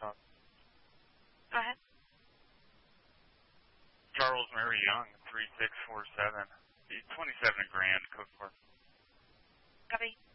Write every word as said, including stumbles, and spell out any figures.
Go ahead. Charles Mary Young, three six four seven. Twenty-seven grand, code four. Copy.